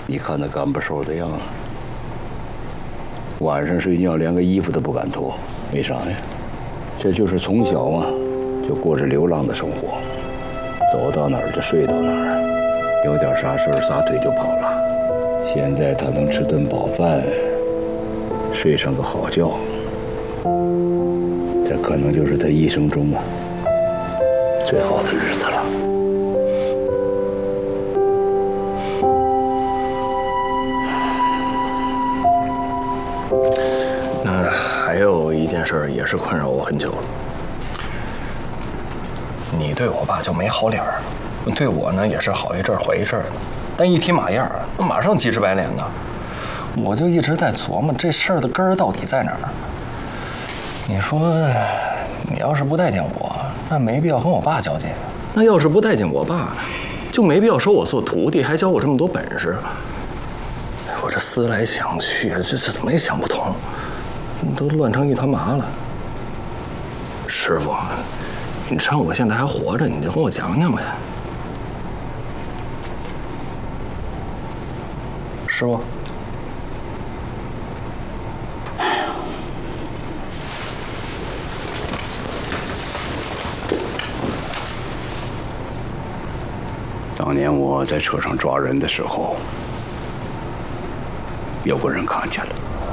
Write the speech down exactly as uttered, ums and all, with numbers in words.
你看他干巴瘦的样子，晚上睡觉连个衣服都不敢脱，为啥呀？这就是从小啊就过着流浪的生活，走到哪儿就睡到哪儿，有点啥事儿撒腿就跑了。现在他能吃顿饱饭，睡上个好觉，这可能就是他一生中啊最好的日子了。 那还有一件事也是困扰我很久了。你对我爸就没好脸儿，对我呢也是好一阵儿坏一阵儿的，但一提马燕儿，那马上急赤白脸的。我就一直在琢磨这事儿的根儿到底在哪儿。你说，你要是不待见我，那没必要和我爸交接；那要是不待见我爸，就没必要收我做徒弟，还教我这么多本事。我这思来想去，这这怎么也想不通，都乱成一团麻了。师傅，你趁我现在还活着，你就跟我讲讲呗。师傅。 当年我在车上抓人的时候，有个人看见了。